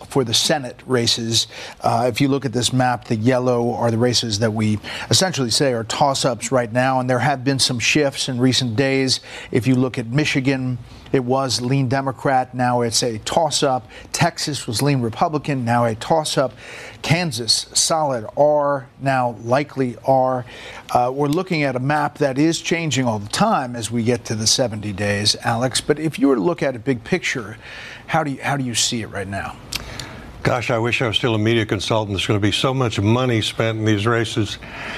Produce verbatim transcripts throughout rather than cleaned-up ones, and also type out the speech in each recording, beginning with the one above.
for the Senate races. Uh, if you look at this map, the yellow are the races that we essentially say are toss-ups right now, and there have been some shifts in recent days. If you look at Michigan, it was lean Democrat, now it's a toss-up. Texas was lean Republican, now a toss-up. Kansas, solid R, now likely R. Uh, we're looking at a map that is changing all the time as we get to the seventy days, Alex. But if you were to look at a big picture, how do you, how do you see it right now? Gosh, I wish I was still a media consultant. There's going to be so much money spent in these races.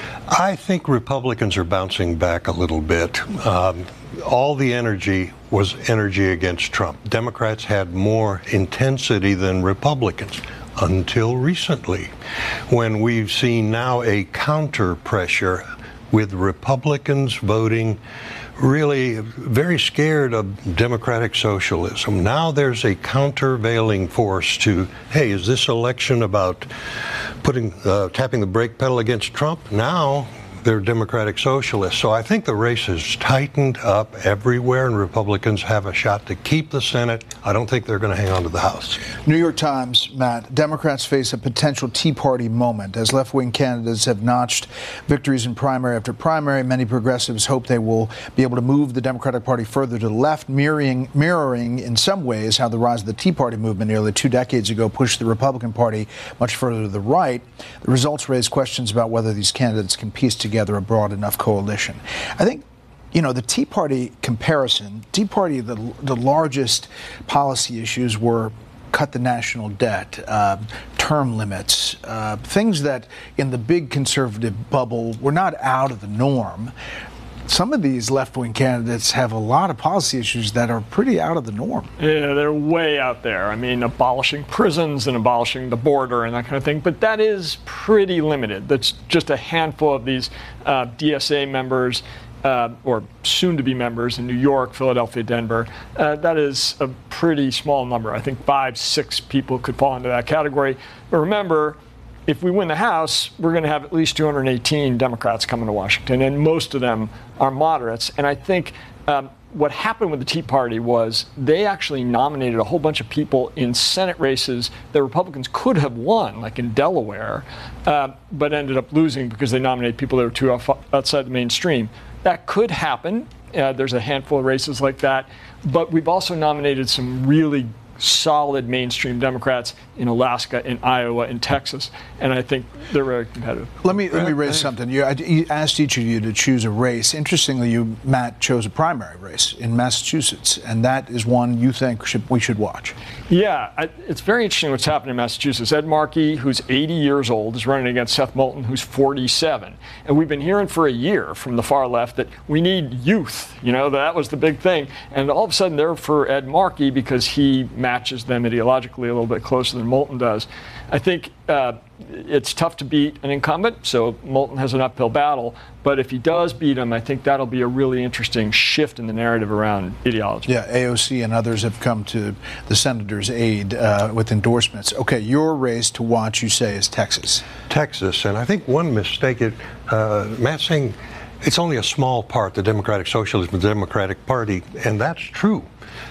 I think Republicans are bouncing back a little bit. Um, all the energy was energy against Trump. Democrats had more intensity than Republicans until recently, when we've seen now a counter pressure with Republicans voting really very scared of democratic socialism. Now there's a countervailing force to, hey, is this election about putting uh, tapping the brake pedal against Trump? Now they're democratic socialists. So I think the race has tightened up everywhere, and Republicans have a shot to keep the Senate. I don't think they're going to hang on to the House. New York Times, Matt, Democrats face a potential Tea Party moment as left-wing candidates have notched victories in primary after primary. Many progressives hope they will be able to move the Democratic Party further to the left, mirroring, mirroring in some ways how the rise of the Tea Party movement nearly two decades ago pushed the Republican Party much further to the right. The results raise questions about whether these candidates can piece together together a broad enough coalition. I think, you know, the Tea Party comparison, Tea Party, the, the largest policy issues were cut the national debt, uh, term limits, uh, things that in the big conservative bubble were not out of the norm. Some of these left-wing candidates have a lot of policy issues that are pretty out of the norm. Yeah, they're way out there. I mean, abolishing prisons and abolishing the border and that kind of thing. But that is pretty limited. That's just a handful of these uh, D S A members uh, or soon-to-be members in New York, Philadelphia, Denver. Uh, that is a pretty small number. I think five, six people could fall into that category. But remember, if we win the House, we're going to have at least two hundred eighteen Democrats coming to Washington, and most of them are moderates. And I think um, what happened with the Tea Party was they actually nominated a whole bunch of people in Senate races that Republicans could have won, like in Delaware, uh, but ended up losing because they nominated people that were too outside the mainstream. That could happen. Uh, there's a handful of races like that. But we've also nominated some really solid mainstream Democrats in Alaska, in Iowa, in Texas, and I think they're very competitive. Let me let me raise something. You, I asked each of you to choose a race. Interestingly, you, Matt, chose a primary race in Massachusetts, and that is one you think should, we should watch. Yeah, I, it's very interesting what's happening in Massachusetts. Ed Markey, who's eighty years old, is running against Seth Moulton, who's forty-seven. And we've been hearing for a year from the far left that we need youth. You know, that was the big thing. And all of a sudden they're for Ed Markey because he matches them ideologically a little bit closer than Moulton does. I think uh, it's tough to beat an incumbent, so Moulton has an uphill battle. But if he does beat him, I think that'll be a really interesting shift in the narrative around ideology. Yeah, A O C and others have come to the senator's aid uh, with endorsements. Okay, your race to watch, you say, is Texas. Texas, and I think one mistake, it, uh, Matt's saying it's only a small part, the Democratic Socialism, the Democratic Party, and that's true.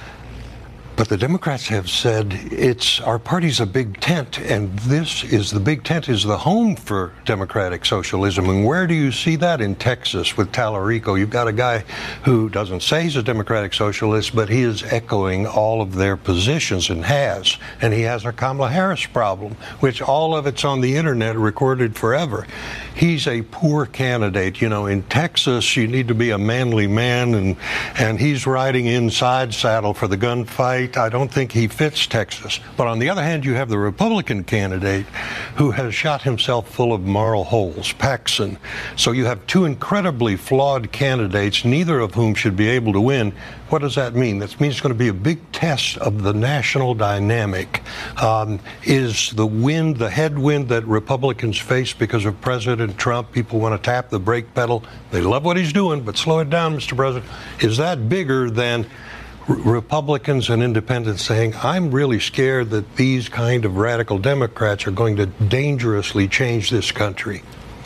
But the Democrats have said it's our party's a big tent, and this is the big tent is the home for democratic socialism. And where do you see that? In Texas with Tallarico. You've got a guy who doesn't say he's a democratic socialist, but he is echoing all of their positions and has. And he has a Kamala Harris problem, which all of it's on the internet recorded forever. He's a poor candidate. You know, in Texas, you need to be a manly man, and and he's riding inside saddle for the gunfight. I don't think he fits Texas. But on the other hand, you have the Republican candidate who has shot himself full of moral holes, Paxson. So you have two incredibly flawed candidates, neither of whom should be able to win. What does that mean? That means it's going to be a big test of the national dynamic. Um, is the wind, the headwind that Republicans face because of President Trump, people want to tap the brake pedal. They love what he's doing, but slow it down, Mister President. Is that bigger than Republicans and independents saying, I'm really scared that these kind of radical Democrats are going to dangerously change this country?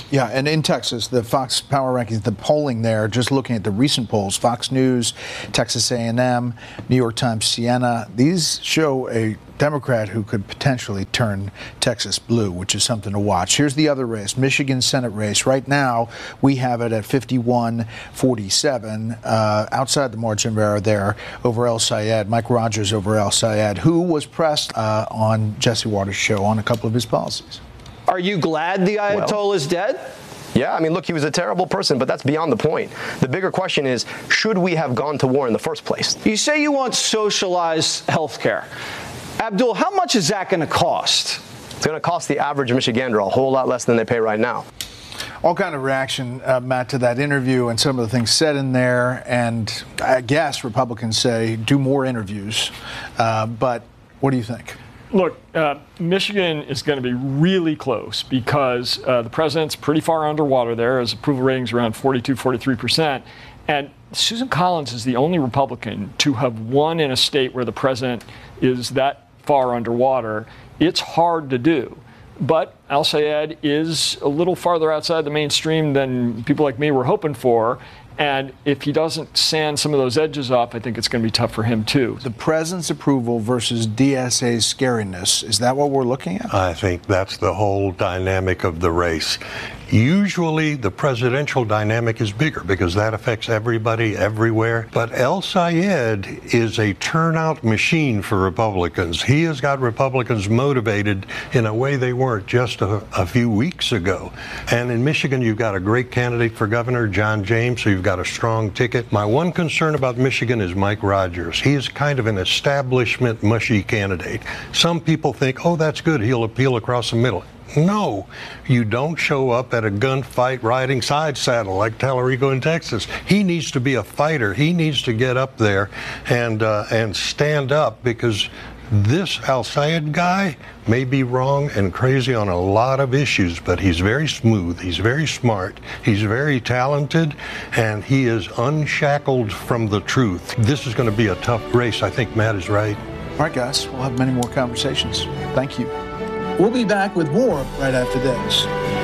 Yeah, and in Texas, the Fox Power Rankings, the polling there, just looking at the recent polls, Fox News, Texas A and M, New York Times, Siena, these show a Democrat who could potentially turn Texas blue, which is something to watch. Here's the other race, Michigan Senate race. Right now, we have it at fifty-one forty-seven, uh, outside the margin of error there over El Sayed, Mike Rogers over El Sayed, who was pressed uh, on Jesse Waters' show on a couple of his policies. Are you glad the Ayatollah well, is dead? Yeah, I mean, look, he was a terrible person, but that's beyond the point. The bigger question is, should we have gone to war in the first place? You say you want socialized health care. Abdul, how much is that going to cost? It's going to cost the average Michigander a whole lot less than they pay right now. All kind of reaction, uh, Matt, to that interview and some of the things said in there. And I guess Republicans say do more interviews. Uh, but what do you think? Look, uh, Michigan is going to be really close because uh, the president's pretty far underwater there. His approval rating's around forty-two, forty-three percent. And Susan Collins is the only Republican to have won in a state where the president is that far underwater. It's hard to do. But El Sayed is a little farther outside the mainstream than people like me were hoping for. And if he doesn't sand some of those edges off, I think it's going to be tough for him, too. The president's approval versus D S A's scariness, is that what we're looking at? I think that's the whole dynamic of the race. Usually the presidential dynamic is bigger because that affects everybody everywhere. But El Sayed is a turnout machine for Republicans. He has got Republicans motivated in a way they weren't just a, a few weeks ago. And in Michigan, you've got a great candidate for governor, John James, so you've got a strong ticket. My one concern about Michigan is Mike Rogers. He is kind of an establishment mushy candidate. Some people think, oh, that's good, he'll appeal across the middle. No, you don't show up at a gunfight riding side saddle like Tallarico in Texas. He needs to be a fighter. He needs to get up there and uh, and stand up, because this El Sayed guy may be wrong and crazy on a lot of issues, but he's very smooth, he's very smart, he's very talented, and he is unshackled from the truth. This is going to be a tough race. I think Matt is right. All right, guys, we'll have many more conversations. Thank you. We'll be back with more right after this.